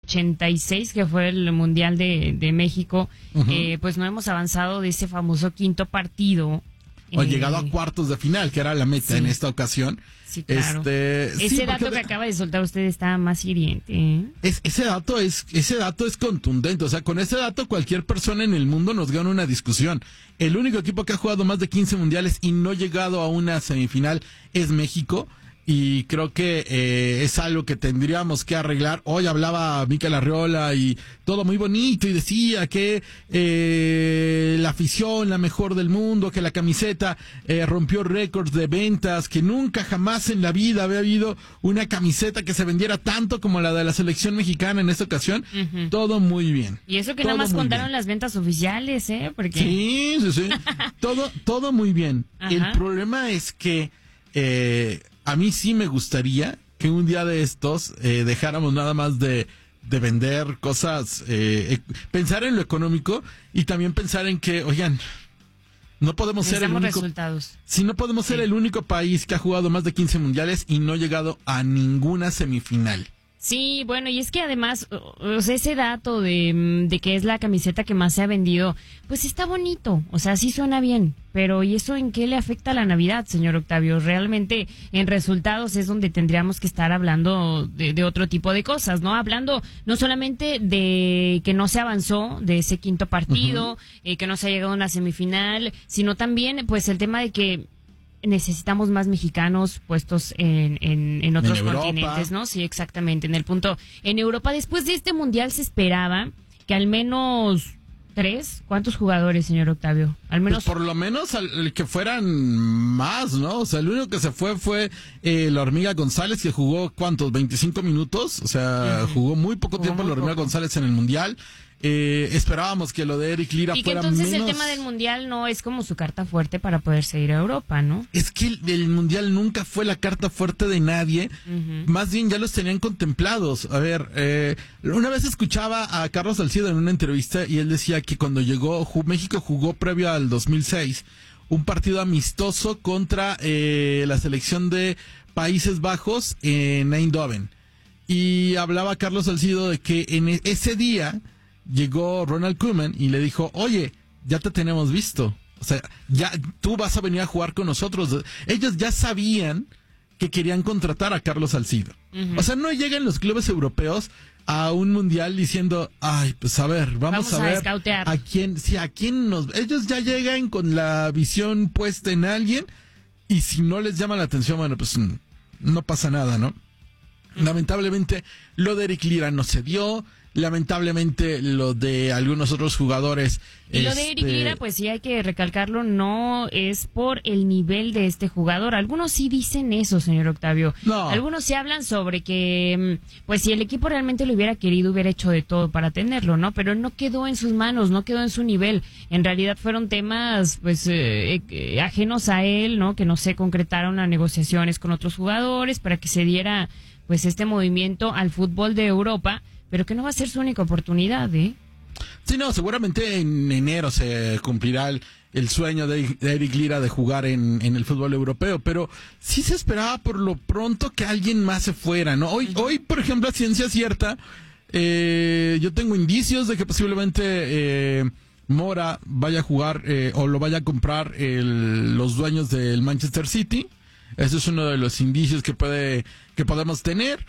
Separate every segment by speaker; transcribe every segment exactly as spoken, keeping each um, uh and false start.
Speaker 1: ochenta y seis, que fue el Mundial de, de México, uh-huh. eh, pues no hemos avanzado de ese famoso quinto partido.
Speaker 2: O
Speaker 1: eh,
Speaker 2: llegado a cuartos de final, que era la meta sí. en esta ocasión.
Speaker 1: Sí, claro.
Speaker 2: Este,
Speaker 1: ese
Speaker 2: sí,
Speaker 1: dato
Speaker 2: porque,
Speaker 1: que acaba de soltar usted está más hiriente. ¿eh?
Speaker 2: Es, ese dato es, ese dato es contundente. O sea, con ese dato cualquier persona en el mundo nos gana una discusión. El único equipo que ha jugado más de quince mundiales y no llegado a una semifinal es México. Y creo que eh, es algo que tendríamos que arreglar. Hoy hablaba Mikel Arriola y todo muy bonito y decía que eh, la afición, la mejor del mundo, que la camiseta eh, rompió récords de ventas, que nunca jamás en la vida había habido una camiseta que se vendiera tanto como la de la selección mexicana en esta ocasión. Uh-huh. Todo muy bien.
Speaker 1: Y eso que
Speaker 2: todo
Speaker 1: nada más contaron
Speaker 2: bien.
Speaker 1: Las ventas oficiales, ¿eh? Porque...
Speaker 2: Sí, sí, sí. todo, todo muy bien. Ajá. El problema es que... Eh, a mí sí me gustaría que un día de estos eh, dejáramos nada más de, de vender cosas, eh, eh, pensar en lo económico y también pensar en que, oigan, no podemos ser el único,
Speaker 1: resultados.
Speaker 2: Si no podemos
Speaker 1: sí.
Speaker 2: ser el único país que ha jugado más de quince mundiales y no ha llegado a ninguna semifinal.
Speaker 1: Sí, bueno, y es que además, o sea, ese dato de, de que es la camiseta que más se ha vendido, pues está bonito, o sea, sí suena bien, pero ¿y eso en qué le afecta a la Navidad, señor Octavio? Realmente en resultados es donde tendríamos que estar hablando de, de otro tipo de cosas, ¿no? Hablando no solamente de que no se avanzó de ese quinto partido, uh-huh. eh, que no se ha llegado a una semifinal, sino también, pues, el tema de que necesitamos más mexicanos puestos en, en, en otros
Speaker 2: en
Speaker 1: continentes, ¿no? Sí, exactamente, en el punto. En Europa, después de este mundial se esperaba que al menos tres, ¿cuántos jugadores, señor Octavio? Al menos...
Speaker 2: Pues por lo menos al, que fueran más, ¿no? O sea, el único que se fue fue eh, la Hormiga González, que jugó, ¿cuántos? veinticinco minutos, o sea, uh-huh. jugó muy poco jugó tiempo muy la Hormiga poco. González en el mundial. Eh, esperábamos que lo de Eric Lira
Speaker 1: y
Speaker 2: fuera
Speaker 1: que entonces
Speaker 2: menos...
Speaker 1: el tema del mundial no es como su carta fuerte para poderse ir a Europa, ¿no?
Speaker 2: Es que el, el mundial nunca fue la carta fuerte de nadie, uh-huh. más bien ya los tenían contemplados. A ver, eh, una vez escuchaba a Carlos Salcido en una entrevista y él decía que cuando llegó, México jugó previo al dos mil seis un partido amistoso contra eh, la selección de Países Bajos en Eindhoven. Y hablaba Carlos Salcido de que en ese día llegó Ronald Koeman y le dijo, oye, ya te tenemos visto. O sea, ya tú vas a venir a jugar con nosotros. Ellos ya sabían que querían contratar a Carlos Salcido. Uh-huh. O sea, no llegan los clubes europeos a un mundial diciendo, ay, pues a ver, vamos, vamos a, a ver
Speaker 1: escautear.
Speaker 2: a quién, sí, a quién nos... Ellos ya llegan con la visión puesta en alguien y si no les llama la atención, bueno, pues no pasa nada, ¿no? Uh-huh. Lamentablemente, lo de Eric Lira no se dio. Lamentablemente lo de algunos otros jugadores.
Speaker 1: Y este... lo de Eric Lira, pues sí hay que recalcarlo, no es por el nivel de este jugador. Algunos sí dicen eso, señor Octavio.
Speaker 2: No.
Speaker 1: Algunos sí hablan sobre que, pues si el equipo realmente lo hubiera querido, hubiera hecho de todo para tenerlo, ¿no? Pero no quedó en sus manos, no quedó en su nivel. En realidad fueron temas, pues, eh, eh, ajenos a él, ¿no? Que no se concretaron las negociaciones con otros jugadores para que se diera, pues, este movimiento al fútbol de Europa. Pero que no va a ser su única oportunidad, ¿eh?
Speaker 2: Sí, no, seguramente en enero se cumplirá el, el sueño de, de Eric Lira de jugar en, en el fútbol europeo, pero sí se esperaba por lo pronto que alguien más se fuera, ¿no? Hoy, uh-huh. hoy por ejemplo, a ciencia cierta, eh, yo tengo indicios de que posiblemente eh, Mora vaya a jugar eh, o lo vaya a comprar el, los dueños del Manchester City. Ese es uno de los indicios que puede que podemos tener.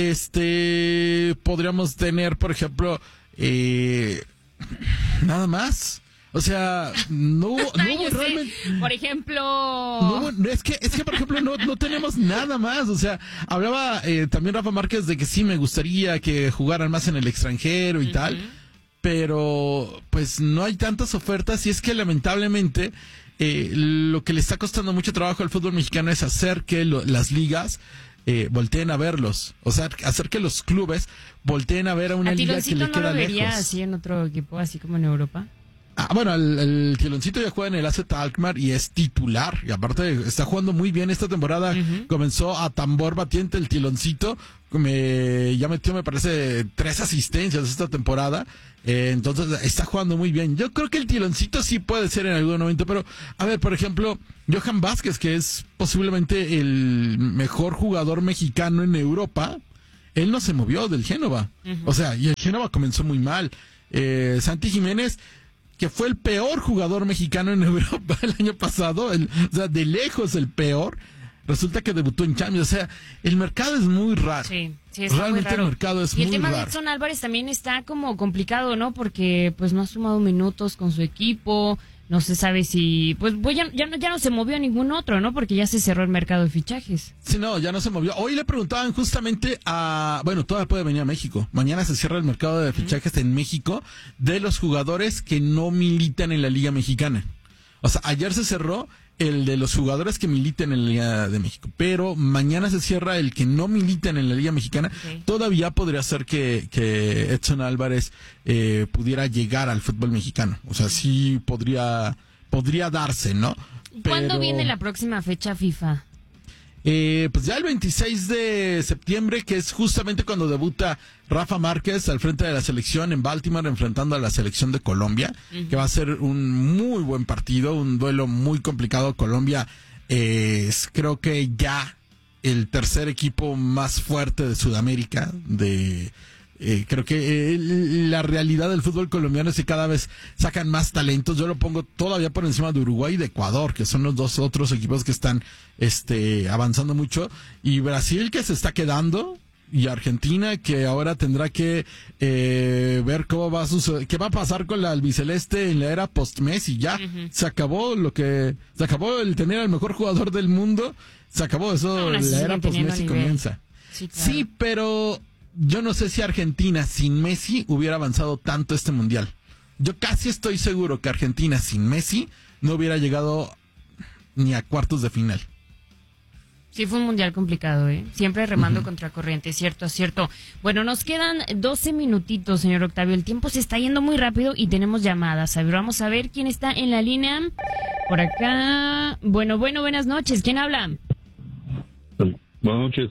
Speaker 2: Este, podríamos tener, por ejemplo, eh, nada más. O sea, no hubo, no
Speaker 1: Ay,
Speaker 2: hubo realmente.
Speaker 1: Por ejemplo.
Speaker 2: No, es que, es que por ejemplo, no, no tenemos nada más. O sea, hablaba eh, también Rafa Márquez de que sí me gustaría que jugaran más en el extranjero y uh-huh. tal. Pero, pues no hay tantas ofertas y es que lamentablemente eh, lo que le está costando mucho trabajo al fútbol mexicano es hacer que lo, las ligas Eh, volteen a verlos, o sea, hacer que los clubes volteen a ver a una
Speaker 1: ¿A
Speaker 2: liga que le
Speaker 1: no
Speaker 2: queda
Speaker 1: lo vería
Speaker 2: lejos.
Speaker 1: así en otro equipo, así como en Europa?
Speaker 2: Ah, bueno, el, el Tiloncito ya juega en el A Z Alkmaar y es titular, y aparte está jugando muy bien esta temporada, uh-huh. comenzó a tambor batiente el Tiloncito, me, ya metió me parece tres asistencias esta temporada, eh, entonces está jugando muy bien. Yo creo que el Tiloncito sí puede ser en algún momento, pero a ver, por ejemplo, Johan Vázquez, que es posiblemente el mejor jugador mexicano en Europa, él no se movió del Génova. Uh-huh. O sea, y el Génova comenzó muy mal. Eh, Santi Jiménez, que fue el peor jugador mexicano en Europa el año pasado, el, o sea, de lejos el peor, resulta que debutó en Champions. O sea, el mercado es muy raro.
Speaker 1: Sí, sí, está
Speaker 2: Realmente
Speaker 1: muy raro.
Speaker 2: El mercado es muy raro.
Speaker 1: Y el tema de Edson Álvarez también está como complicado, ¿no? Porque pues no ha sumado minutos con su equipo, no se sabe si, pues, pues ya, ya, no, ya no se movió ningún otro, ¿no? Porque ya se cerró el mercado de fichajes.
Speaker 2: Sí, no, ya no se movió. Hoy le preguntaban justamente a, bueno, todavía puede venir a México. Mañana se cierra el mercado de fichajes uh-huh. en México de los jugadores que no militan en la Liga Mexicana. O sea, ayer se cerró el de los jugadores que militan en la Liga de México, pero mañana se cierra el que no militan en la Liga Mexicana. Okay. Todavía podría ser que, que Edson Álvarez eh, pudiera llegar al fútbol mexicano. O sea, sí podría, podría darse, ¿no?
Speaker 1: ¿Cuándo
Speaker 2: pero...
Speaker 1: viene la próxima fecha FIFA?
Speaker 2: Eh, pues ya el veintiséis de septiembre, que es justamente cuando debuta Rafa Márquez al frente de la selección en Baltimore, enfrentando a la selección de Colombia, uh-huh. que va a ser un muy buen partido, un duelo muy complicado. Colombia eh, es creo que ya el tercer equipo más fuerte de Sudamérica, de... Eh, creo que eh, la realidad del fútbol colombiano es que cada vez sacan más talentos. Yo lo pongo todavía por encima de Uruguay y de Ecuador, que son los dos otros equipos que están este avanzando mucho, y Brasil, que se está quedando, y Argentina, que ahora tendrá que eh, ver cómo va a suceder, qué va a pasar con la albiceleste en la era post-Messi. Ya uh-huh. se acabó lo que se acabó el tener al mejor jugador del mundo, se acabó eso. No, la era post-Messi comienza. Sí, claro. Sí, pero yo no sé si Argentina sin Messi hubiera avanzado tanto este mundial. Yo casi estoy seguro que Argentina sin Messi no hubiera llegado ni a cuartos de final.
Speaker 1: Sí, fue un mundial complicado, ¿eh? Siempre remando uh-huh. contra corriente, cierto, cierto. Bueno, nos quedan doce minutitos, señor Octavio. El tiempo se está yendo muy rápido y tenemos llamadas. A ver, vamos a ver quién está en la línea. Por acá. Bueno, bueno, buenas noches. ¿Quién habla?
Speaker 3: Buenas noches.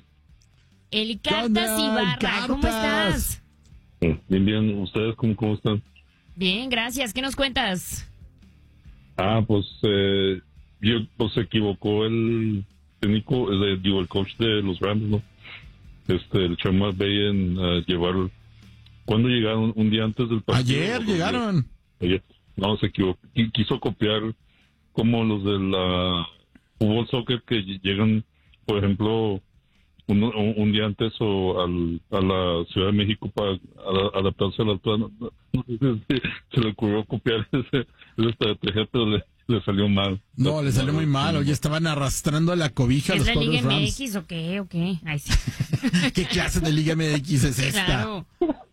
Speaker 1: El Cartas Ibarra, Cartas. ¿Cómo estás?
Speaker 3: Bien, bien. ¿Ustedes cómo, cómo están?
Speaker 1: Bien, gracias. ¿Qué nos cuentas?
Speaker 3: Ah, pues, eh, yo, pues se equivocó el técnico, el, digo, el coach de los Rams, ¿no? Este, el Sean McVay en uh, llevar... ¿Cuándo llegaron? Un día antes del partido.
Speaker 2: Ayer llegaron.
Speaker 3: Ayer. No, se equivocó. Quiso copiar como los de la fútbol soccer que llegan, por ejemplo... Un, un, un día antes o al, a la Ciudad de México para a, adaptarse a la altura. No, no, no sé si se le ocurrió copiar ese, esa estrategia, pero le, le salió mal.
Speaker 2: No, le salió muy mal. Oye, estaban arrastrando la cobija a los cuadros Rams.
Speaker 1: ¿Es la Liga M X o qué? ¿O qué? Ay, sí.
Speaker 2: ¿Qué clase de Liga M X es esta?
Speaker 1: Claro.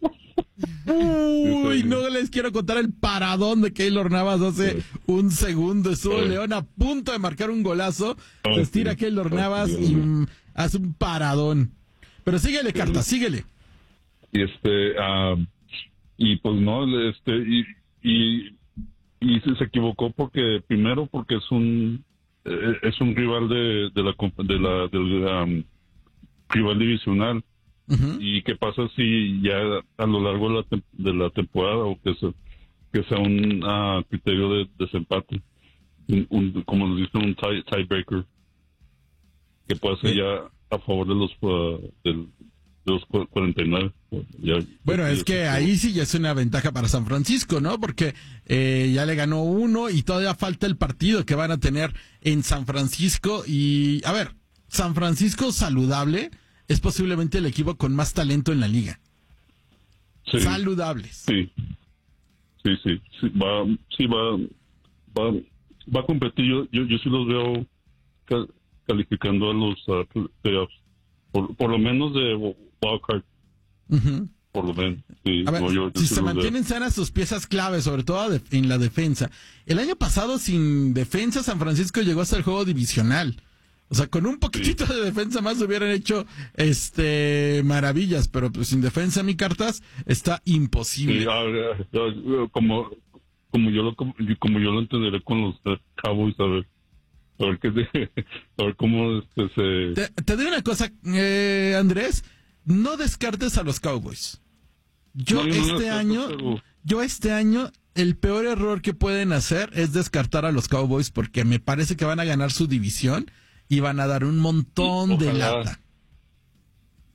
Speaker 2: Uy, no les quiero contar el paradón de Keylor Navas hace un segundo. Estuvo León a punto de marcar un golazo. Se estira Keylor Navas y mm, hace un paradón. Pero síguele, Carta, síguele.
Speaker 3: Y este, uh, y pues no, este, y, y, y se equivocó porque, primero porque es un, eh, es un rival de, de la, de la, del um, rival divisional. Uh-huh. Y qué pasa si ya a lo largo de la, te- de la temporada o que, se, que sea un uh, criterio de desempate, un, un, como nos dice, un tie, tiebreaker, que puede ser ya a favor de los uh, del, de los cuarenta y nueve. Ya,
Speaker 2: bueno,
Speaker 3: ya,
Speaker 2: es que
Speaker 3: ya,
Speaker 2: ahí sí ya es una ventaja para San Francisco, ¿no? Porque eh, ya le ganó uno y todavía falta el partido que van a tener en San Francisco. Y, a ver, San Francisco saludable es posiblemente el equipo con más talento en la liga.
Speaker 3: Sí,
Speaker 2: saludables.
Speaker 3: Sí, sí, sí, sí, va, sí va, va, va a competir. Yo, yo, yo sí los veo ca- calificando a los uh, playoffs, por, por lo menos de wildcard. Uh-huh. Por lo menos. Sí,
Speaker 2: a ver,
Speaker 3: no, yo, yo
Speaker 2: si
Speaker 3: sí
Speaker 2: se mantienen veo. sanas sus piezas clave, sobre todo de, en la defensa. El año pasado sin defensa San Francisco llegó hasta el juego divisional. O sea, con un poquitito sí. de defensa más hubieran hecho este maravillas, pero pues sin defensa, mi Cartas, está imposible.
Speaker 3: Sí, a, a, a, como como yo lo como, como yo lo entenderé con los uh, Cowboys, a ver, a ver qué se, a ver cómo este, se.
Speaker 2: Te, te digo una cosa, eh, Andrés, no descartes a los Cowboys. Yo no, este no año, pero... yo este año el peor error que pueden hacer es descartar a los Cowboys porque me parece que van a ganar su división. Y van a dar un montón
Speaker 3: ojalá,
Speaker 2: de lata.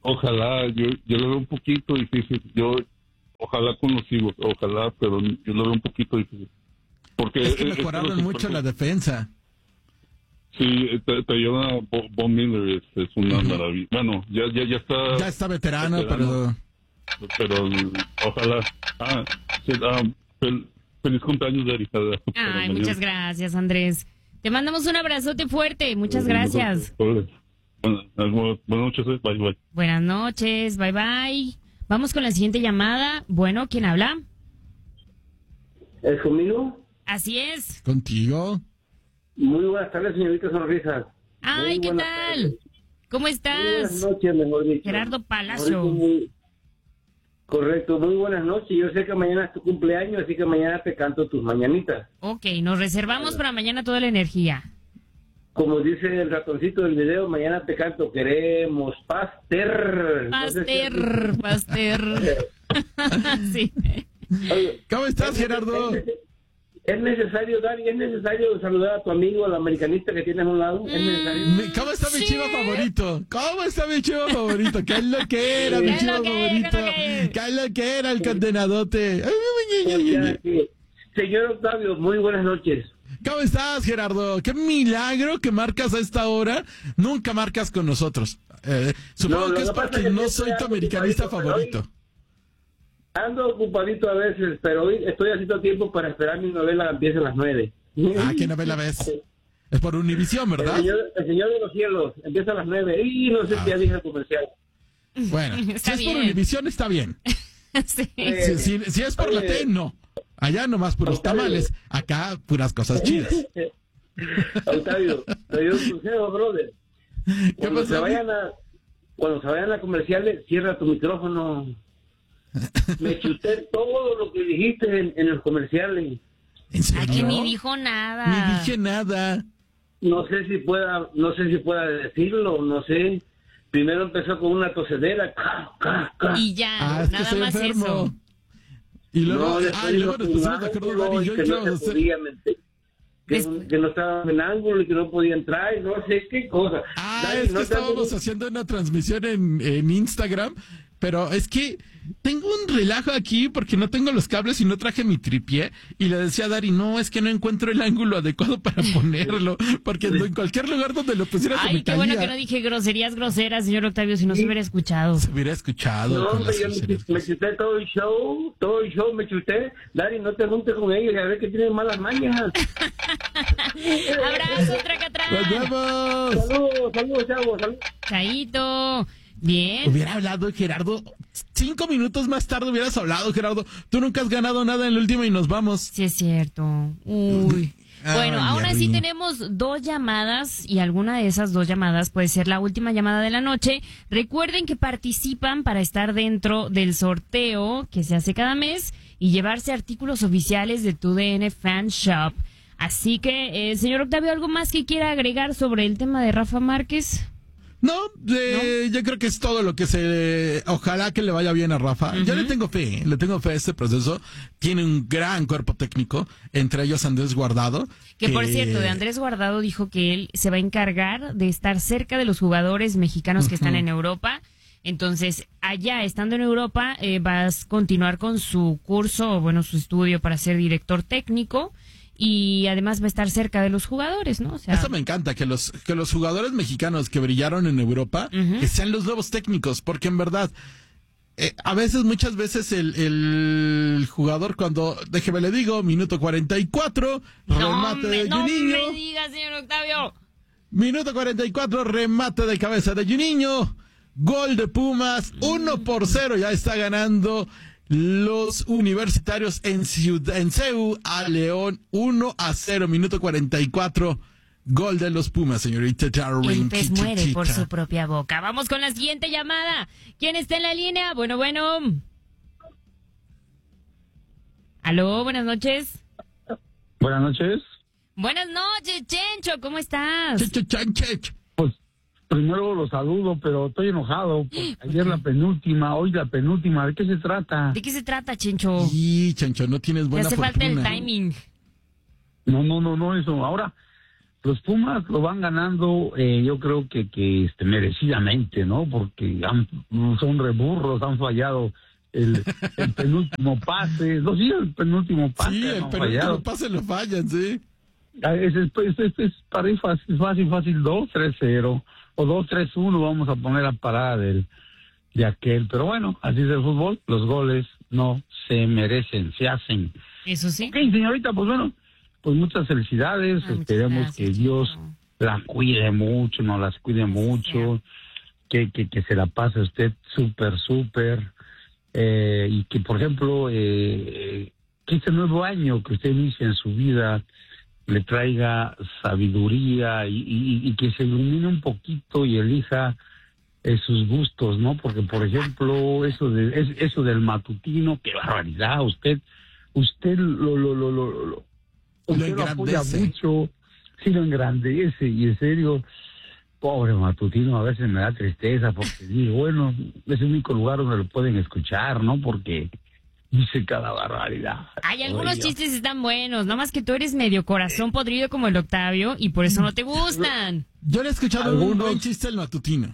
Speaker 3: ojalá, yo, yo lo veo un poquito difícil. Yo, ojalá con los hijos, ojalá, pero yo lo veo un poquito difícil. Porque
Speaker 2: es que mejoraron mucho la defensa.
Speaker 3: Sí, te, te ayuda Von Miller, es, es una uh-huh. maravilla. Bueno, ya, ya, ya está.
Speaker 2: Ya está veterano, veterano
Speaker 3: pero. Pero ojalá. Ah, sí, ah, fel, feliz cumpleaños de Erika.
Speaker 1: Ay, muchas gracias, Andrés. Te mandamos un abrazote fuerte. Muchas gracias.
Speaker 3: Buenas noches, bye, bye.
Speaker 1: Buenas noches, bye, bye. Vamos con la siguiente llamada. Bueno, ¿quién habla?
Speaker 4: ¿Es conmigo?
Speaker 1: Así es.
Speaker 2: ¿Contigo?
Speaker 4: Muy buenas tardes, señorita Sonrisa.
Speaker 1: Ay, ¿qué tal? Tardes. ¿Cómo estás?
Speaker 4: Muy buenas noches, mejor dicho.
Speaker 1: Gerardo Palacio.
Speaker 4: Muy... Correcto, muy buenas noches. Yo sé que mañana es tu cumpleaños, así que mañana te canto tus mañanitas.
Speaker 1: Ok, nos reservamos para mañana toda la energía.
Speaker 4: Como dice el ratoncito del video, mañana te canto, queremos Pasteur.
Speaker 1: Pasteur, no sé Pasteur. Sí.
Speaker 4: Oye,
Speaker 2: ¿cómo estás, Gerardo?
Speaker 4: Es necesario, Dari, es necesario saludar a tu amigo, al americanista que tienes a un lado. Es necesario.
Speaker 2: ¿Cómo está mi sí. chivo favorito? ¿Cómo está mi chivo favorito? ¿Qué es lo que era mi chivo favorito? ¿Qué es lo que era el condenadote?
Speaker 4: Señor Octavio, muy buenas noches.
Speaker 2: ¿Cómo estás, Gerardo? Qué milagro que marcas a esta hora. Nunca marcas con nosotros. Eh, supongo no, que es porque que no soy tu americanista favorito.
Speaker 4: Ando ocupadito a veces, pero hoy estoy haciendo tiempo para esperar mi novela empiece a las nueve.
Speaker 2: Ah, ¿qué novela ves? Es por Univisión, ¿verdad?
Speaker 4: El señor, el señor de los cielos empieza a las nueve y no sé ah. si ya dije el comercial.
Speaker 2: Bueno, si es por Univisión está bien.
Speaker 1: Sí.
Speaker 2: Si, si, si es por la T, no. Allá nomás puros Octavio. Tamales, acá puras cosas chidas.
Speaker 4: Octavio, te doy un consejo, brother. Cuando se vayan a, cuando se vayan a comerciales, cierra tu micrófono. Me chuté todo lo que dijiste en, en los comerciales.
Speaker 2: ¿En serio?
Speaker 1: Aquí ni dijo nada.
Speaker 2: Ni dije nada.
Speaker 4: No sé si pueda, no sé si pueda decirlo, no sé. Primero empezó con una tosedera. Ca, ca, ca.
Speaker 1: Y ya,
Speaker 2: ah, es
Speaker 1: nada
Speaker 2: que
Speaker 1: más
Speaker 2: enfermo.
Speaker 1: eso.
Speaker 2: Y luego,
Speaker 4: no,
Speaker 2: ah, y luego nos pusimos de acuerdo, Dari y yo,
Speaker 4: que, no se podía meter, que, es... que no estaba en ángulo y que no podía entrar, y no sé qué cosa.
Speaker 2: Ah,
Speaker 4: Dari,
Speaker 2: es
Speaker 4: no
Speaker 2: que estábamos
Speaker 4: te...
Speaker 2: haciendo una transmisión en, en Instagram, pero es que tengo un relajo aquí porque no tengo los cables y no traje mi tripié. Y le decía a Dari, no, es que no encuentro el ángulo adecuado para ponerlo. Porque en cualquier lugar donde lo pusiera se
Speaker 1: Ay,
Speaker 2: me
Speaker 1: qué
Speaker 2: caía.
Speaker 1: Bueno que no dije groserías groseras, señor Octavio, si no sí. se hubiera escuchado.
Speaker 2: Se hubiera escuchado.
Speaker 4: No, hombre, yo me, me chuté todo el show, todo el show me chuté. Dari, no te juntes con ellos, a ver que tienen malas mañas.
Speaker 1: Abrazo, tracatrán.
Speaker 2: ¡Nos vemos!
Speaker 4: Saludos, saludos, chavos, saludos.
Speaker 1: Chaito. Bien.
Speaker 2: Hubiera hablado, Gerardo. Cinco minutos más tarde hubieras hablado, Gerardo. Tú nunca has ganado nada en el último y nos vamos.
Speaker 1: Sí, es cierto. Uy. Bueno, Ay, ahora sí tenemos dos llamadas y alguna de esas dos llamadas puede ser la última llamada de la noche. Recuerden que participan para estar dentro del sorteo que se hace cada mes y llevarse artículos oficiales de tu D N Fan Shop. Así que, eh, señor Octavio, ¿algo más que quiera agregar sobre el tema de Rafa Márquez?
Speaker 2: No, eh, ¿No? Yo creo que es todo lo que se... Ojalá que le vaya bien a Rafa. Uh-huh. Yo le tengo fe, le tengo fe a este proceso. Tiene un gran cuerpo técnico, entre ellos Andrés Guardado.
Speaker 1: Que, que por cierto, de Andrés Guardado dijo que él se va a encargar de estar cerca de los jugadores mexicanos uh-huh. que están en Europa. Entonces, allá, estando en Europa, eh, vas a continuar con su curso, o bueno, su estudio para ser director técnico. Y además va a estar cerca de los jugadores, ¿no? O sea,
Speaker 2: eso me encanta, que los que los jugadores mexicanos que brillaron en Europa, uh-huh. que sean los nuevos técnicos, porque en verdad, eh, a veces, muchas veces el, el jugador cuando, déjeme le digo, minuto cuarenta y cuatro,
Speaker 1: no
Speaker 2: remate
Speaker 1: me,
Speaker 2: de
Speaker 1: no
Speaker 2: Juninho.
Speaker 1: No me diga, señor Octavio.
Speaker 2: Minuto cuarenta y cuatro, remate de cabeza de Juninho, gol de Pumas, uno por cero, ya está ganando los universitarios en Ciudad, en C E U a León, uno a cero, minuto cuarenta y cuatro, gol de los Pumas, señorita Darwin.
Speaker 1: El pez muere por su propia boca. Vamos con la siguiente llamada. ¿Quién está en la línea? Bueno, bueno. Aló, buenas noches.
Speaker 5: Buenas noches.
Speaker 1: Buenas noches, Chencho, ¿cómo estás?
Speaker 2: Chencho, Chencho.
Speaker 5: Pues primero los saludo, pero estoy enojado. Ayer la penúltima, hoy la penúltima. ¿De qué se trata?
Speaker 1: ¿De qué se trata, Chencho?
Speaker 2: Sí, Chencho, no tienes buena
Speaker 1: fortuna. Te hace
Speaker 2: fortuna.
Speaker 1: falta el timing.
Speaker 5: No, no, no, no, eso. Ahora, los Pumas lo van ganando, eh, yo creo que, que este, merecidamente, ¿no? Porque han, son reburros, han fallado el, el penúltimo pase. No, sí, el penúltimo pase.
Speaker 2: Sí, el penúltimo fallado. pase lo fallan, sí.
Speaker 5: Es, es, es, es, es para ir fácil, fácil, fácil, dos tres cero o dos tres uno vamos a poner la parada del, de aquel. Pero bueno, así es el fútbol, los goles no se merecen, se hacen.
Speaker 1: Eso sí.
Speaker 5: Ok, señorita, pues bueno, pues muchas felicidades, ah, esperemos muchas gracias, que Dios chico. la cuide mucho, nos las cuide mucho, que, que, que se la pase usted súper, súper, eh, y que, por ejemplo, eh, que este nuevo año que usted inicia en su vida le traiga sabiduría y, y, y que se ilumine un poquito y elija eh, sus gustos, ¿no? Porque, por ejemplo, eso de es, eso del matutino, qué barbaridad, usted, usted lo, lo, lo, lo, lo usted lo apoya mucho, sí lo engrandece, y en serio, pobre matutino, a veces me da tristeza porque digo, bueno, es el único lugar donde lo pueden escuchar, ¿no? Porque dice cada barbaridad.
Speaker 1: Hay algunos Oye. chistes están buenos, nomás que tú eres medio corazón podrido como el Octavio y por eso no te gustan.
Speaker 2: Yo le he escuchado ¿Algunos? un buen chiste al matutino.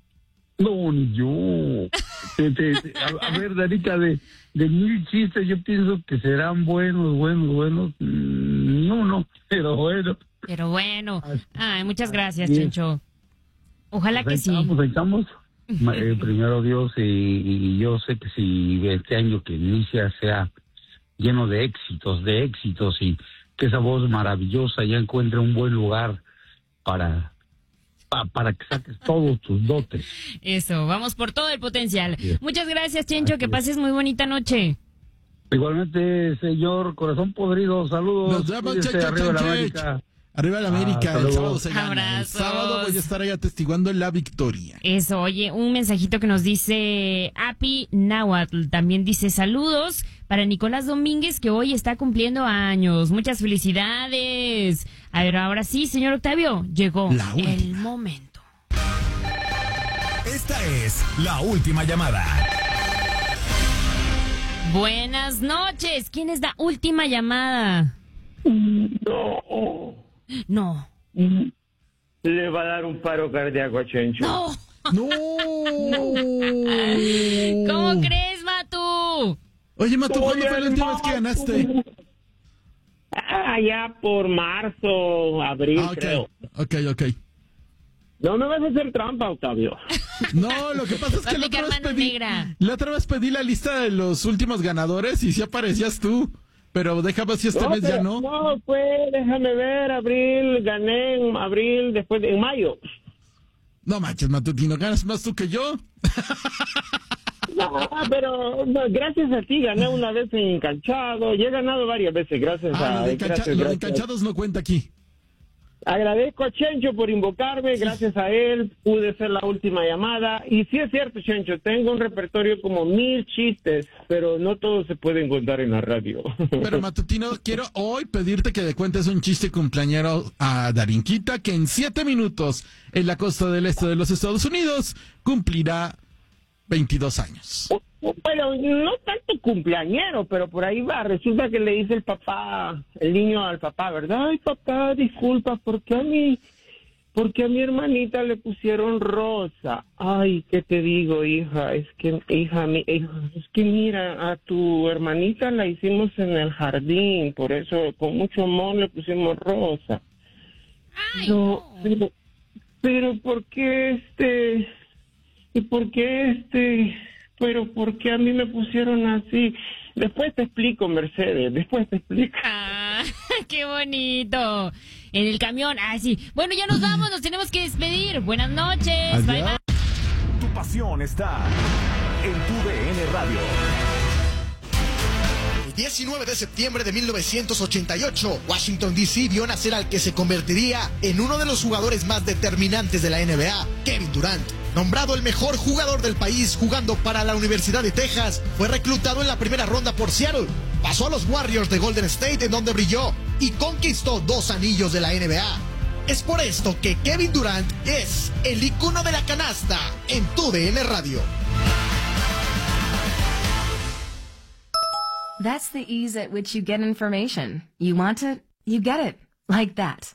Speaker 5: No, ni yo. te, te, te, a, a ver, Danica, de, de mil chistes yo pienso que serán buenos, buenos, buenos. No, no, pero bueno.
Speaker 1: Pero bueno. Ay, muchas gracias, Chencho. Ojalá que sí.
Speaker 5: Estamos, estamos. Eh, primero Dios, y, y yo sé que si este año que inicia sea lleno de éxitos, de éxitos, y que esa voz maravillosa ya encuentre un buen lugar para, pa, para que saques todos tus dotes.
Speaker 1: Eso, vamos por todo el potencial. Sí. Muchas gracias, Chencho, que pases muy bonita noche.
Speaker 5: Igualmente, señor Corazón Podrido, saludos.
Speaker 2: Nos vemos, Checho, arriba la América. Arriba la América, ah, el sábado se gana. El sábado voy a estar ahí atestiguando la victoria.
Speaker 1: Eso, oye, un mensajito que nos dice Api Nahuatl, también dice saludos para Nicolás Domínguez, que hoy está cumpliendo años. Muchas felicidades. A ver, ahora sí, señor Octavio, llegó el momento.
Speaker 6: Esta es la última llamada.
Speaker 1: Buenas noches, ¿quién es la última llamada?
Speaker 4: No.
Speaker 1: No.
Speaker 4: Le va a dar un paro cardíaco a Chencho.
Speaker 1: No.
Speaker 2: No.
Speaker 1: ¿Cómo crees, Matu?
Speaker 2: Oye, Matu, ¿cuándo fue la última vez que ganaste?
Speaker 4: Ah, ya por marzo, abril, ah, okay. creo.
Speaker 2: Ok, ok.
Speaker 4: No me vas a hacer trampa, Octavio.
Speaker 2: No, lo que pasa es que la otra, vez pedí, la otra vez pedí la lista de los últimos ganadores y sí aparecías tú. Pero déjame si este
Speaker 4: no,
Speaker 2: mes
Speaker 4: pero,
Speaker 2: ya no.
Speaker 4: No, pues déjame ver, abril, gané en abril, después de, en mayo.
Speaker 2: No manches, Matutino, ganas más tú que yo.
Speaker 4: No, pero no, gracias a ti gané una vez en Encanchado, y he ganado varias veces, gracias
Speaker 2: ah,
Speaker 4: a...
Speaker 2: Lo de, engancha,
Speaker 4: gracias,
Speaker 2: lo de
Speaker 4: gracias.
Speaker 2: Encanchados no cuenta aquí.
Speaker 4: Agradezco a Chencho por invocarme, gracias a él pude ser la última llamada. Y sí es cierto, Chencho, tengo un repertorio como mil chistes, pero no todos se pueden contar en la radio.
Speaker 2: Pero Matutino, quiero hoy pedirte que le cuentes un chiste cumpleañero a Darinquita, que en siete minutos en la costa del este de los Estados Unidos cumplirá veintidós años.
Speaker 4: Bueno, no tanto cumpleañero, pero por ahí va. Resulta que le dice el papá, el niño al papá, ¿verdad? Ay, papá, disculpa, ¿por qué a mí, porque a mi hermanita le pusieron Rosa? Ay, ¿qué te digo, hija? Es que, hija, mi, hija, es que mira, a tu hermanita la hicimos en el jardín, por eso con mucho amor le pusimos Rosa.
Speaker 1: Ay,
Speaker 4: no, pero, pero ¿por qué este, y por qué este... Pero ¿por qué a mí me pusieron así? Después te explico, Mercedes, después te explico.
Speaker 1: Ah, qué bonito. En el camión, ah, sí. Bueno, ya nos vamos, nos tenemos que despedir. Buenas noches. Adiós. Bye, bye.
Speaker 6: Tu pasión está en tu D N Radio.
Speaker 7: El diecinueve de septiembre de mil novecientos ochenta y ocho, Washington D C vio nacer al que se convertiría en uno de los jugadores más determinantes de la N B A, Kevin Durant. Nombrado el mejor jugador del país jugando para la Universidad de Texas, fue reclutado en la primera ronda por Seattle. Pasó a los Warriors de Golden State, en donde brilló y conquistó dos anillos de la N B A. Es por esto que Kevin Durant es el icono de la canasta en tu D N Radio.
Speaker 8: That's the ease at which you get information. You want it, you get it. Like that.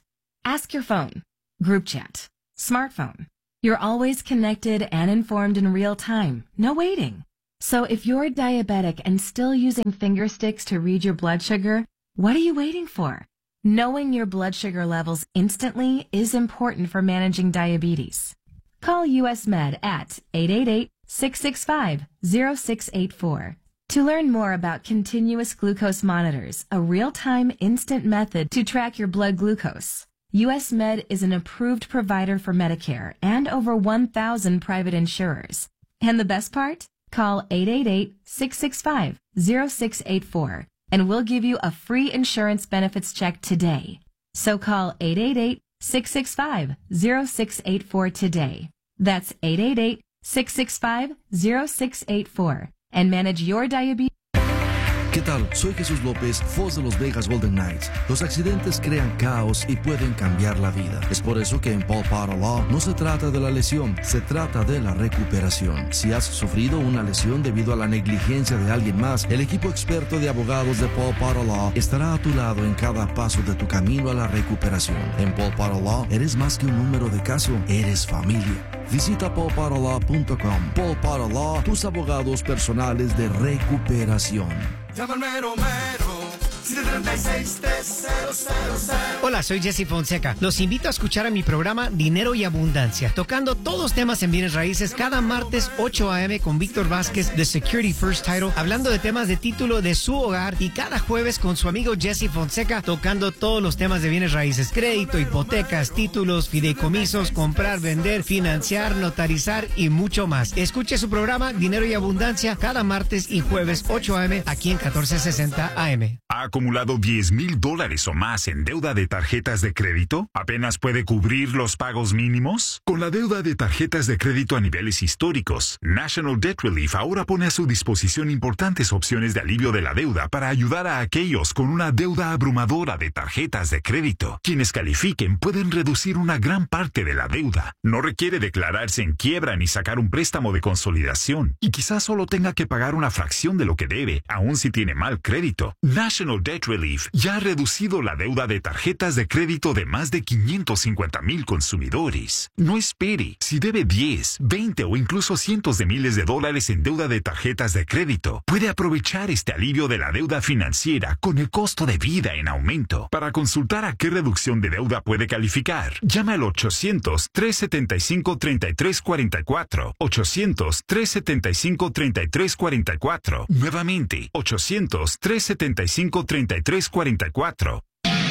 Speaker 8: Ask your phone. Group chat. Smartphone. You're always connected and informed in real time. No waiting. So if you're diabetic and still using finger sticks to read your blood sugar, what are you waiting for? Knowing your blood sugar levels instantly is important for managing diabetes. Call U S Med at eight eight eight, six six five, zero six eight four. To learn more about continuous glucose monitors, a real-time instant method to track your blood glucose. U S Med is an approved provider for Medicare and over one thousand private insurers. And the best part? Call eight eight eight, six six five, zero six eight four and we'll give you a free insurance benefits check today. So call eight eight eight, six six five, zero six eight four today. That's eight eight eight, six six five, zero six eight four and manage your diabetes.
Speaker 9: ¿Qué tal? Soy Jesús López, voz de los Vegas Golden Knights. Los accidentes crean caos y pueden cambiar la vida. Es por eso que en Paul Potter Law no se trata de la lesión, se trata de la recuperación. Si has sufrido una lesión debido a la negligencia de alguien más, el equipo experto de abogados de Paul Potter Law estará a tu lado en cada paso de tu camino a la recuperación. En Paul Potter Law eres más que un número de caso, eres familia. Visita paul potter law punto com. Paul Potter Law, tus abogados personales de recuperación.
Speaker 10: Llama al mero mero, siete tres seis, tres cero cero cero.
Speaker 11: Hola, soy Jesse Fonseca. Los invito a escuchar a mi programa Dinero y Abundancia, tocando todos los temas en bienes raíces cada martes ocho a eme con Víctor Vázquez de Security First Title, hablando de temas de título de su hogar, y cada jueves con su amigo Jesse Fonseca, tocando todos los temas de bienes raíces, crédito, hipotecas, títulos, fideicomisos, comprar, vender, financiar, notarizar y mucho más. Escuche su programa Dinero y Abundancia cada martes y jueves ocho a eme aquí en catorce sesenta A M.
Speaker 12: ¿Ha acumulado diez mil dólares o más en deuda de tarjetas de crédito? ¿Apenas puede cubrir los pagos mínimos? Con la deuda de tarjetas de crédito a niveles históricos, National Debt Relief ahora pone a su disposición importantes opciones de alivio de la deuda para ayudar a aquellos con una deuda abrumadora de tarjetas de crédito. Quienes califiquen pueden reducir una gran parte de la deuda. No requiere declararse en quiebra ni sacar un préstamo de consolidación. Y quizás solo tenga que pagar una fracción de lo que debe, aun si tiene mal crédito. National Debt Relief ya ha reducido la deuda de tarjetas de crédito de más de quinientos cincuenta mil consumidores. No espere. Si debe diez, veinte o incluso cientos de miles de dólares en deuda de tarjetas de crédito, puede aprovechar este alivio de la deuda financiera con el costo de vida en aumento. Para consultar a qué reducción de deuda puede calificar, llame al ochocientos, tres setenta y cinco, treinta y tres cuarenta y cuatro. ochocientos, tres setenta y cinco, treinta y tres cuarenta y cuatro. Nuevamente, ochocientos, tres setenta y cinco, treinta y tres cuarenta y cuatro.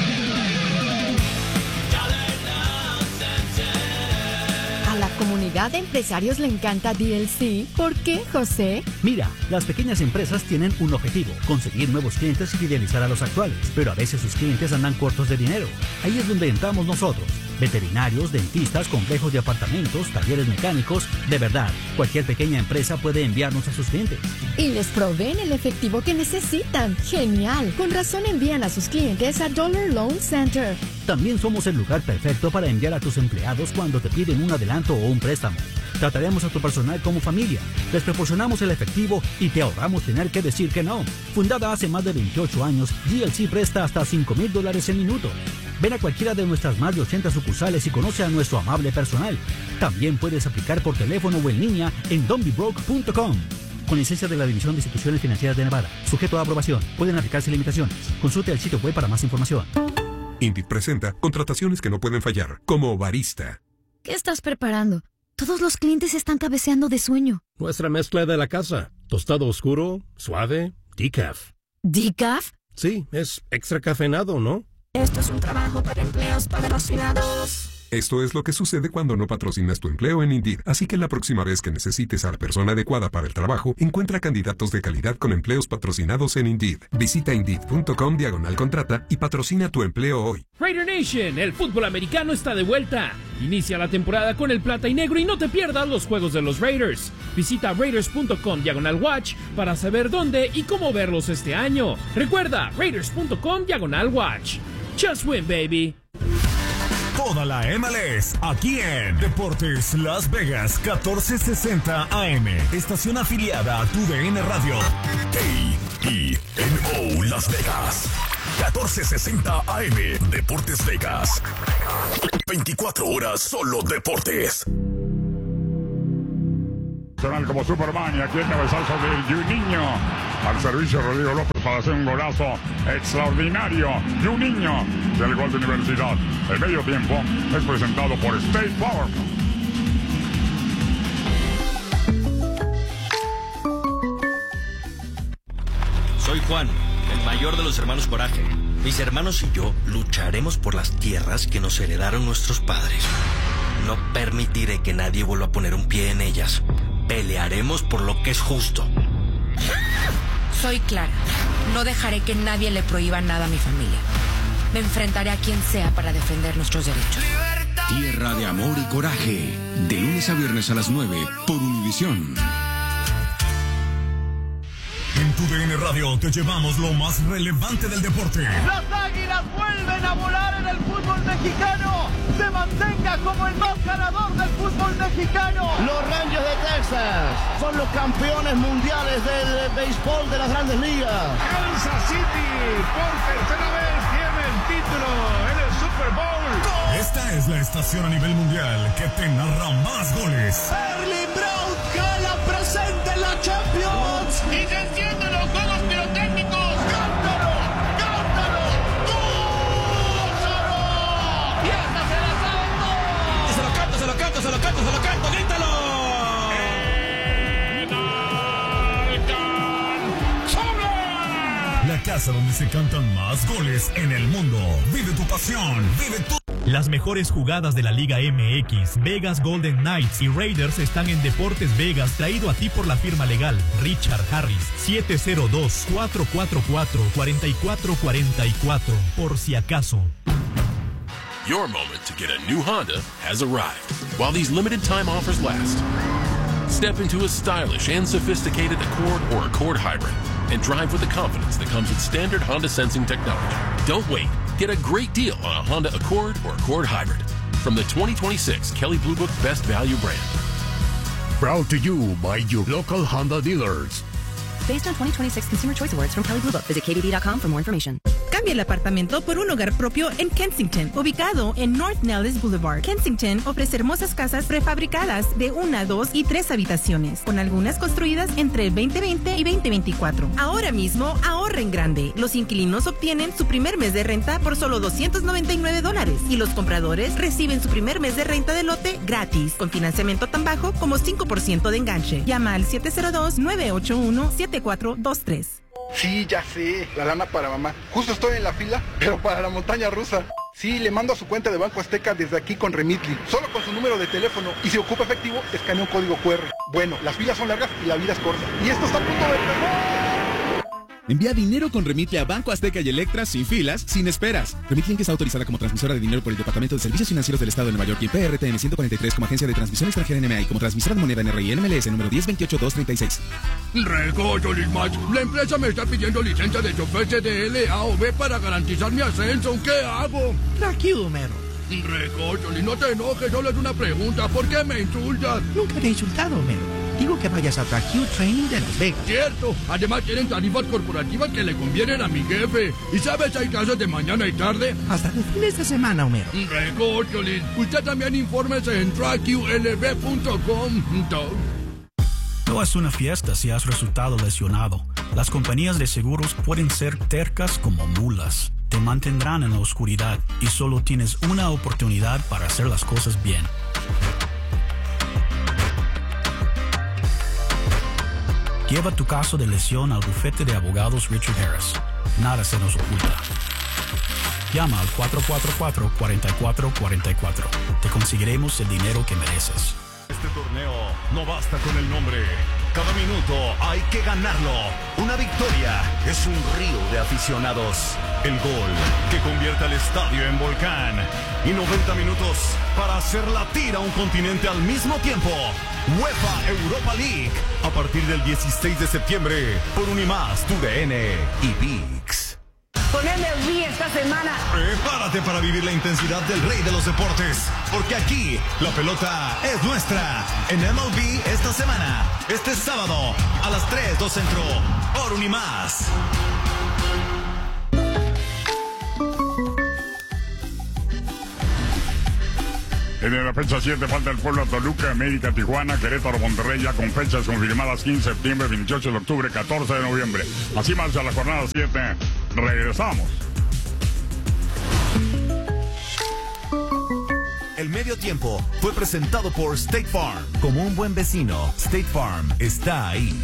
Speaker 13: A la comunidad de empresarios le encanta D L C. ¿Por qué, José?
Speaker 14: Mira, las pequeñas empresas tienen un objetivo: conseguir nuevos clientes y fidelizar a los actuales. Pero a veces sus clientes andan cortos de dinero. Ahí es donde entramos nosotros. Veterinarios, dentistas, complejos de apartamentos, talleres mecánicos. De verdad, cualquier pequeña empresa puede enviarnos a sus clientes.
Speaker 13: Y les proveen el efectivo que necesitan. ¡Genial! Con razón envían a sus clientes a Dollar Loan Center.
Speaker 14: También somos el lugar perfecto para enviar a tus empleados cuando te piden un adelanto o un préstamo. Trataremos a tu personal como familia, les proporcionamos el efectivo y te ahorramos tener que decir que no. Fundada hace más de veintiocho años, G L C presta hasta cinco mil dólares en minutos. Ven a cualquiera de nuestras más de ochenta sucursales y conoce a nuestro amable personal. También puedes aplicar por teléfono o en línea en don't be broke punto com. Con licencia de la División de Instituciones Financieras de Nevada. Sujeto a aprobación. Pueden aplicarse limitaciones. Consulte el sitio web para más información.
Speaker 15: Indeed presenta contrataciones que no pueden fallar, como barista.
Speaker 16: ¿Qué estás preparando? Todos los clientes están cabeceando de sueño.
Speaker 17: Nuestra mezcla de la casa. Tostado oscuro, suave, decaf.
Speaker 16: ¿Decaf?
Speaker 17: Sí, es extra cafeinado, ¿no?
Speaker 18: Esto es un trabajo para empleos patrocinados.
Speaker 15: Esto es lo que sucede cuando no patrocinas tu empleo en Indeed. Así que la próxima vez que necesites a la persona adecuada para el trabajo, encuentra candidatos de calidad con empleos patrocinados en Indeed. Visita Indeed.com diagonal contrata y patrocina tu empleo hoy.
Speaker 19: Raider Nation, el fútbol americano está de vuelta. Inicia la temporada con el plata y negro y no te pierdas los juegos de los Raiders. Visita Raiders.com diagonal watch para saber dónde y cómo verlos este año. Recuerda, Raiders.com diagonal watch. Just win, baby.
Speaker 6: Toda la M L S aquí en Deportes Las Vegas catorce sesenta A M. Estación afiliada a tu D N Radio. K E N O Las Vegas. catorce sesenta A M, Deportes Vegas. veinticuatro horas solo deportes.
Speaker 20: Nacional como Superman, y aquí el cabezazo del Juninho al servicio de Rodrigo López para hacer un golazo extraordinario. Juninho del gol de Universidad. El medio tiempo es presentado por State Farm.
Speaker 21: Soy Juan, el mayor de los hermanos Coraje. Mis hermanos y yo lucharemos por las tierras que nos heredaron nuestros padres. No permitiré que nadie vuelva a poner un pie en ellas. Pelearemos por lo que es justo.
Speaker 22: Soy Clara. No dejaré que nadie le prohíba nada a mi familia. Me enfrentaré a quien sea para defender nuestros derechos.
Speaker 23: Tierra de amor y coraje. De lunes a viernes a las nueve por Univisión.
Speaker 6: En tu D N Radio te llevamos lo más relevante del deporte.
Speaker 24: Las Águilas vuelven a volar en el fútbol mexicano. Se mantenga como el más ganador del fútbol mexicano.
Speaker 25: Los Rangers de Texas son los campeones mundiales del béisbol de las Grandes Ligas.
Speaker 24: Kansas City por tercera vez tiene el título en el Super Bowl.
Speaker 6: Esta es la estación a nivel mundial que te narra más goles.
Speaker 24: Erling Braut Haaland presente en la Champions. Y se encienden los juegos pirotécnicos. ¡Cántalo! ¡Cántalo! ¡Gózalo! ¡Y esta se la saben todos!
Speaker 26: Se lo canto, se lo canto, se lo canto, se lo canto, grítalo.
Speaker 6: La casa donde se cantan más goles en el mundo. Vive tu pasión, vive tu...
Speaker 27: Las mejores jugadas de la Liga M X, Vegas Golden Knights y Raiders están en Deportes Vegas, traído a ti por la firma legal Richard Harris. siete cero dos, cuatro cuatro cuatro, cuatro cuatro cuatro cuatro, por si acaso.
Speaker 28: Your moment to get a new Honda has arrived. While these limited time offers last, step into a stylish and sophisticated Accord or Accord Hybrid and drive with the confidence that comes with standard Honda sensing technology. Don't wait. Get a great deal on a Honda Accord or Accord Hybrid from the twenty twenty-six Kelley Blue Book Best Value brand.
Speaker 6: Proud to you by your local Honda dealers.
Speaker 29: Based on twenty twenty-six Consumer Choice Awards from Kelley Blue Book. Visit K B B dot com for more information.
Speaker 30: Cambia el apartamento por un hogar propio en Kensington, ubicado en North Nellis Boulevard. Kensington ofrece hermosas casas prefabricadas de una, dos y tres habitaciones, con algunas construidas entre veinte veinte y veinte veinticuatro. Ahora mismo, ahorra en grande. Los inquilinos obtienen su primer mes de renta por solo doscientos noventa y nueve dólares y los compradores reciben su primer mes de renta de lote gratis, con financiamiento tan bajo como cinco por ciento de enganche. Llama al siete cero dos, nueve ocho uno, siete cuatro dos tres.
Speaker 31: Sí, ya sé, la lana para mamá. Justo estoy en la fila, pero para la montaña rusa. Sí, le mando a su cuenta de Banco Azteca desde aquí con Remitly. Solo con su número de teléfono. Y si ocupa efectivo, escanea un código cu erre. Bueno, las filas son largas y la vida es corta. Y esto está a punto de terminar.
Speaker 32: Envía dinero con Remitly a Banco Azteca y Electra sin filas, sin esperas. Remitly está autorizada como transmisora de dinero por el Departamento de Servicios Financieros del Estado de Nueva York y P R T M ciento cuarenta y tres como agencia de transmisión extranjera N M A y como transmisora de moneda N R I N M L S número diez veintiocho dos treinta y seis.
Speaker 33: Recocho, Lismach. La empresa me está pidiendo licencia de chofer C D L A o B para garantizar mi ascenso. ¿Qué hago?
Speaker 34: Tranquilo, mero.
Speaker 33: Recocho, no te enojes, solo es una pregunta. ¿Por qué me insultas?
Speaker 34: Nunca te he insultado, mero. Digo que vayas a Track Training de Las Vegas.
Speaker 33: Cierto. Además tienen tarifas corporativas que le convienen a mi jefe. ¿Y sabes, hay clases de mañana y tarde?
Speaker 34: Hasta de fines de semana, Homero.
Speaker 33: Recócholín. Usted también infórmese en track u l b punto com.
Speaker 35: No es una fiesta si has resultado lesionado. Las compañías de seguros pueden ser tercas como mulas. Te mantendrán en la oscuridad y solo tienes una oportunidad para hacer las cosas bien. Lleva tu caso de lesión al bufete de abogados Richard Harris. Nada se nos oculta. Llama al cuatro cuatro cuatro, cuatro cuatro cuatro cuatro. Te conseguiremos el dinero que mereces.
Speaker 6: Este torneo no basta con el nombre. Cada minuto hay que ganarlo. Una victoria es un río de aficionados. El gol que convierte al estadio en volcán. Y noventa minutos para hacer latir a un continente al mismo tiempo. UEFA Europa League. A partir del dieciséis de septiembre. Por Unimás, Tu D N y ViX.
Speaker 36: Con M L B esta semana.
Speaker 6: Prepárate para vivir la intensidad del rey de los deportes. Porque aquí la pelota es nuestra. En M L B esta semana. Este sábado a las tres, dos centro. Por Unimás.
Speaker 20: En la fecha siete falta el Puebla, Toluca, América, Tijuana, Querétaro, Monterrey, ya con fechas confirmadas quince de septiembre, veintiocho de octubre, catorce de noviembre. Así marcha la jornada siete. Regresamos.
Speaker 6: El medio tiempo fue presentado por State Farm. Como un buen vecino, State Farm está ahí.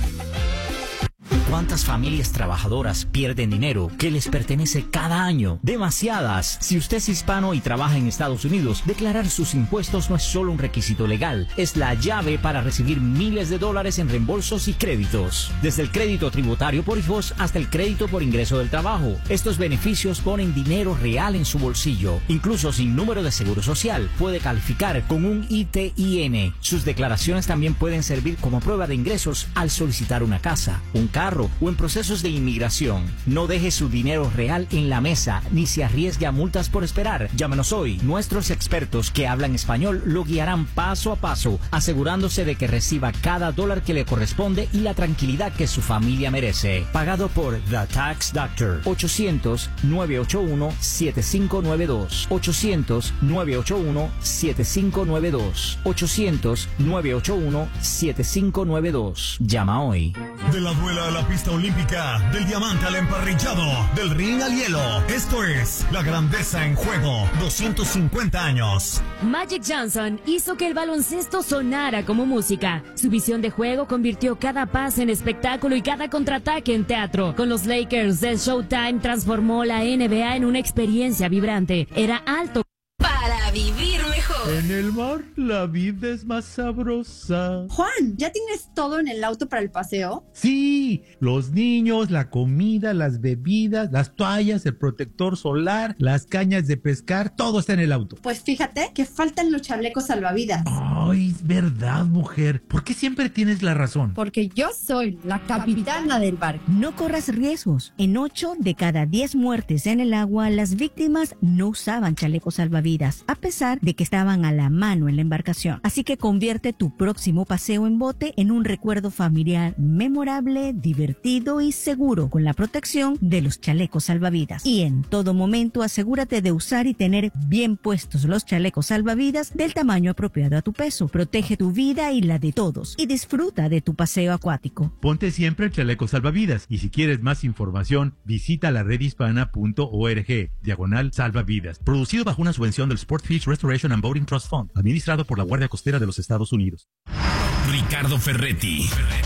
Speaker 1: ¿Cuántas familias trabajadoras pierden dinero que les pertenece cada año? Demasiadas. Si usted es hispano y trabaja en Estados Unidos, declarar sus impuestos no es solo un requisito legal, es la llave para recibir miles de dólares en reembolsos y créditos. Desde el crédito tributario por hijos hasta el crédito por ingreso del trabajo. Estos beneficios ponen dinero real en su bolsillo. Incluso sin número de seguro social, puede calificar con un I T I N. Sus declaraciones también pueden servir como prueba de ingresos al solicitar una casa, un carro o en procesos de inmigración. No deje su dinero real en la mesa ni se arriesgue a multas por esperar. Llámenos hoy. Nuestros expertos que hablan español lo guiarán paso a paso, asegurándose de que reciba cada dólar que le corresponde y la tranquilidad que su familia merece. Pagado por The Tax Doctor. ochocientos, nueve ocho uno, siete cinco nueve dos. ochocientos, nueve ocho uno, siete cinco nueve dos. ochocientos, nueve ocho uno, siete cinco nueve dos. Llama hoy.
Speaker 6: De la duela a la pista olímpica, del diamante al emparrillado, del ring al hielo. Esto es La Grandeza en Juego, doscientos cincuenta años.
Speaker 2: Magic Johnson hizo que el baloncesto sonara como música. Su visión de juego convirtió cada pase en espectáculo y cada contraataque en teatro. Con los Lakers de Showtime transformó la N B A en una experiencia vibrante. Era alto para vivir mejor.
Speaker 3: En el mar, la vida es más sabrosa.
Speaker 4: Juan, ¿ya tienes todo en el auto para el paseo?
Speaker 3: Sí, los niños, la comida, las bebidas, las toallas, el protector solar, las cañas de pescar, todo está en el auto.
Speaker 4: Pues fíjate que faltan los chalecos salvavidas.
Speaker 3: Ay, es verdad, mujer. ¿Por qué siempre tienes la razón?
Speaker 4: Porque yo soy la capitana del barco.
Speaker 5: No corras riesgos. En ocho de cada diez muertes en el agua, las víctimas no usaban chalecos salvavidas, a pesar de que estaban a la mano en la embarcación. Así que convierte tu próximo paseo en bote en un recuerdo familiar memorable, divertido y seguro, con la protección de los chalecos salvavidas. Y en todo momento asegúrate de usar y tener bien puestos los chalecos salvavidas del tamaño apropiado a tu peso. Protege tu vida y la de todos y disfruta de tu paseo acuático.
Speaker 3: Ponte siempre el chaleco salvavidas y si quieres más información, visita la red hispana punto org, diagonal salvavidas. Producido bajo una subvención del Sport Fish Restoration and Boating Trust Fund, administrado por la Guardia Costera de los Estados Unidos.
Speaker 7: Ricardo Ferretti,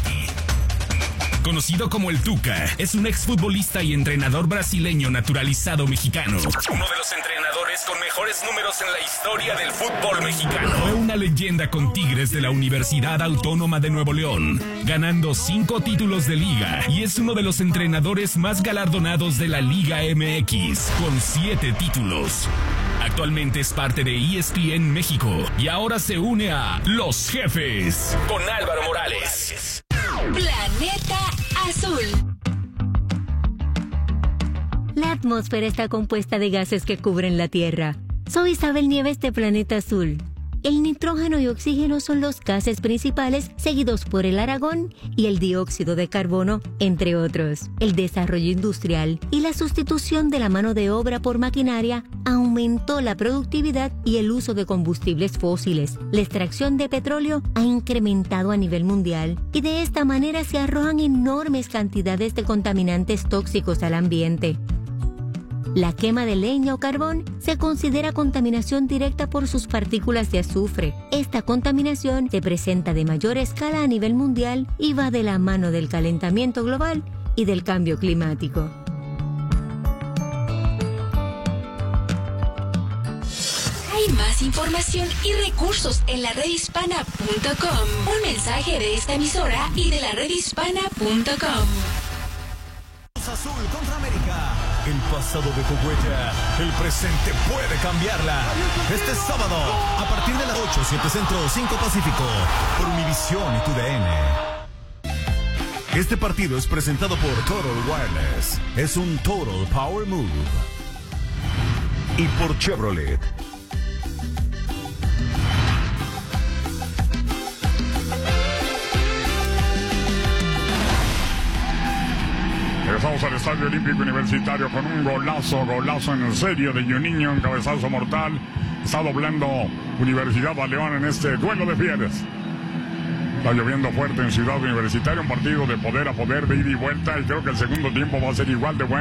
Speaker 7: conocido como el Tuca, es un exfutbolista y entrenador brasileño naturalizado mexicano. Uno de los entrenadores con mejores números en la historia del fútbol mexicano. Fue una leyenda con Tigres de la Universidad Autónoma de Nuevo León, ganando cinco títulos de liga, y es uno de los entrenadores más galardonados de la Liga M X, con siete títulos. Actualmente es parte de E S P N México y ahora se une a Los Jefes con Álvaro Morales.
Speaker 8: Planeta Azul. La atmósfera está compuesta de gases que cubren la Tierra. Soy Isabel Nieves de Planeta Azul. El nitrógeno y oxígeno son los gases principales, seguidos por el argón y el dióxido de carbono, entre otros. El desarrollo industrial y la sustitución de la mano de obra por maquinaria aumentó la productividad y el uso de combustibles fósiles. La extracción de petróleo ha incrementado a nivel mundial y de esta manera se arrojan enormes cantidades de contaminantes tóxicos al ambiente. La quema de leña o carbón se considera contaminación directa por sus partículas de azufre. Esta contaminación se presenta de mayor escala a nivel mundial y va de la mano del calentamiento global y del cambio climático. Hay más información y recursos en la red hispana punto com. Un mensaje de esta emisora y de la red hispana punto com.
Speaker 6: Azul contra América. El pasado dejó huella, el presente puede cambiarla. Este sábado, a partir de las ocho, siete Centro, cinco Pacífico, por Univisión y T U D N. Este partido es presentado por Total Wireless. Es un Total Power Move. Y por Chevrolet.
Speaker 20: Regresamos al Estadio Olímpico Universitario con un golazo, golazo en serio de Juninho, un cabezazo mortal. Está doblando Universidad a León en este duelo de fieles. Está lloviendo fuerte en Ciudad Universitaria, un partido de poder a poder, de ida y vuelta, y creo que el segundo tiempo va a ser igual de bueno.